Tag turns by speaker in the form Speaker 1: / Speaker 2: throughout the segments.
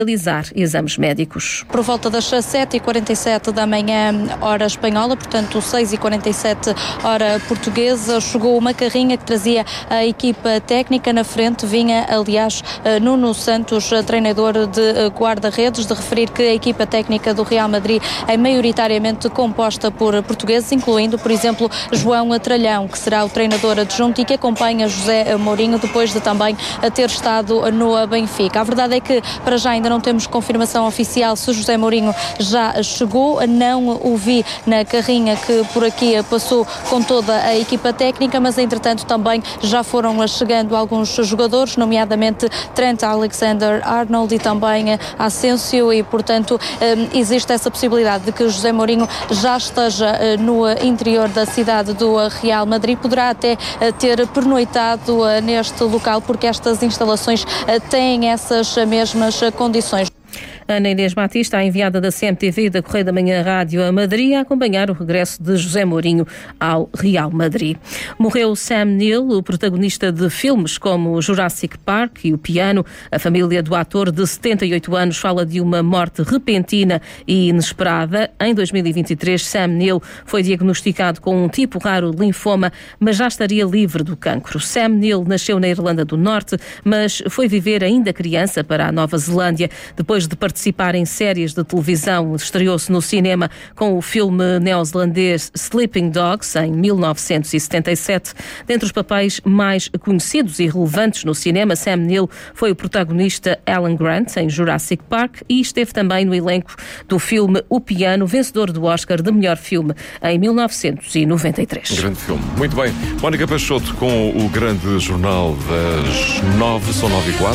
Speaker 1: realizar exames médicos.
Speaker 2: Por volta das 7h47 da manhã, hora espanhola, portanto 6h47 hora portuguesa, chegou uma carrinha que trazia a equipa técnica. Na frente vinha, aliás, Nuno Santos, treinador de guarda-redes, de referir que a equipa técnica do Real Madrid é maioritariamente composta por portugueses, incluindo, por exemplo, João Tralhão, que será o treinador adjunto e que acompanha José Mourinho depois de também ter estado no Benfica. A verdade é que para já ainda não temos confirmação oficial se José Mourinho já chegou. Não o vi na carrinha que por aqui passou com toda a equipa técnica, mas entretanto também já foram chegando alguns jogadores, nomeadamente Trent Alexander-Arnold e também Asensio, e portanto existe essa possibilidade de que José Mourinho já esteja no interior da cidade do Real Madrid. Poderá até ter pernoitado neste local, porque estas instalações têm essas mesmas condições.
Speaker 1: Ana Inês Batista, a enviada da CMTV e da Correio da Manhã Rádio a Madrid, a acompanhar o regresso de José Mourinho ao Real Madrid. Morreu Sam Neill, o protagonista de filmes como Jurassic Park e O Piano. A família do ator de 78 anos fala de uma morte repentina e inesperada. Em 2023, Sam Neill foi diagnosticado com um tipo raro de linfoma, mas já estaria livre do cancro. Sam Neill nasceu na Irlanda do Norte, mas foi viver ainda criança para a Nova Zelândia. Depois de participar em séries de televisão, estreou-se no cinema com o filme neozelandês Sleeping Dogs, em 1977. Dentre os papéis mais conhecidos e relevantes no cinema, Sam Neill foi o protagonista Alan Grant em Jurassic Park e esteve também no elenco do filme O Piano, vencedor do Oscar de melhor filme em 1993.
Speaker 3: Grande filme. Muito bem. Mónica Peixoto com o grande jornal das 9, são 9h04.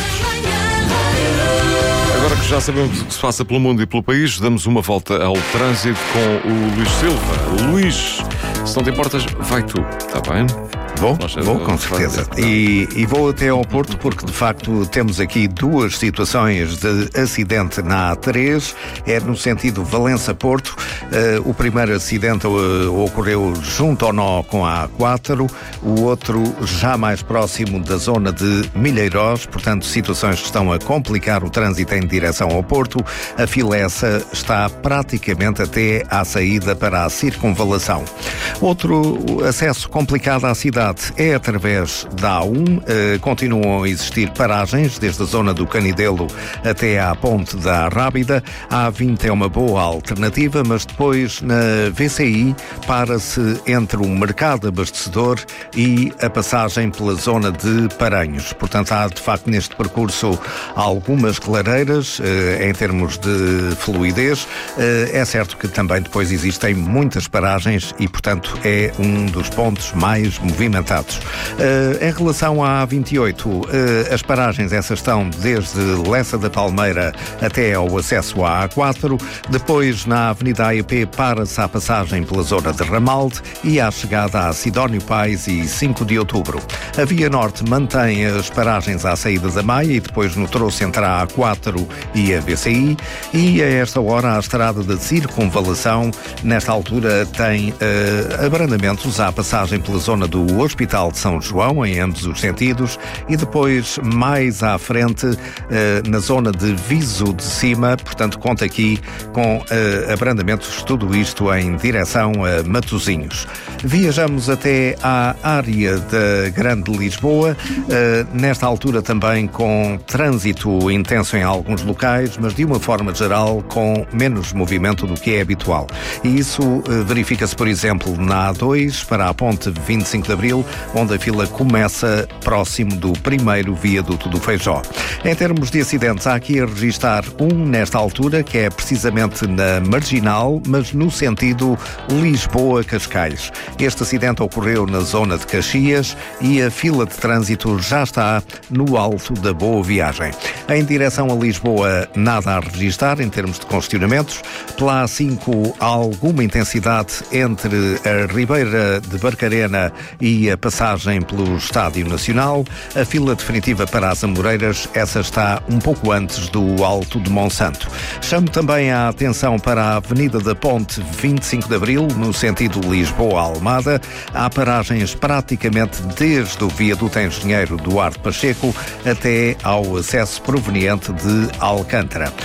Speaker 3: Agora que já sabemos o que se passa pelo mundo e pelo país, damos uma volta ao trânsito com o Luís Silva. Luís, se não te importas, vai tu, está bem?
Speaker 4: Vou com certeza. E vou até ao Porto porque, de facto, temos aqui duas situações de acidente na A3. É no sentido Valença-Porto. O primeiro acidente ocorreu junto ao nó com a A4. O outro já mais próximo da zona de Milheirós. Portanto, situações que estão a complicar o trânsito em direção ao Porto. A fila essa está praticamente até à saída para a circunvalação. Outro acesso complicado à cidade é através da A1. Continuam a existir paragens desde a zona do Canidelo até à ponte da Rábida. A A20 é uma boa alternativa, mas depois na VCI para-se entre o mercado abastecedor e a passagem pela zona de Paranhos. Portanto, há de facto neste percurso algumas clareiras em termos de fluidez. É certo que também depois existem muitas paragens e, portanto, é um dos pontos mais movimentados. Em relação à A28, as paragens essas estão desde Lessa da Palmeira até ao acesso à A4. Depois, na Avenida AEP, para-se à passagem pela zona de Ramalde e à chegada a Sidónio Pais e 5 de outubro. A Via Norte mantém as paragens à saída da Maia e depois no troço entre a A4 e a VCI. E a esta hora a estrada da circunvalação, nesta altura, tem abrandamentos à passagem pela zona do Hospital de São João, em ambos os sentidos, e depois mais à frente, na zona de Viso de Cima, portanto conta aqui com abrandamentos, tudo isto em direção a Matosinhos. Viajamos até à área da Grande Lisboa, nesta altura também com trânsito intenso em alguns locais, mas de uma forma geral com menos movimento do que é habitual. E isso verifica-se, por exemplo, na A2 para a ponte 25 de Abril, onde a fila começa próximo do primeiro viaduto do Feijó. Em termos de acidentes, há aqui a registar um nesta altura, que é precisamente na Marginal, mas no sentido Lisboa-Cascais. Este acidente ocorreu na zona de Caxias e a fila de trânsito já está no Alto da Boa Viagem. Em direção a Lisboa, nada a registar em termos de congestionamentos. Pela A5, há alguma intensidade entre a Ribeira de Barcarena e a passagem pelo Estádio Nacional. A fila definitiva para as Amoreiras, essa está um pouco antes do Alto de Monsanto. Chamo também a atenção para a Avenida da Ponte 25 de Abril, no sentido Lisboa-Almada. Há paragens praticamente desde o viaduto Engenheiro Duarte Pacheco até ao acesso proveniente de Alcântara.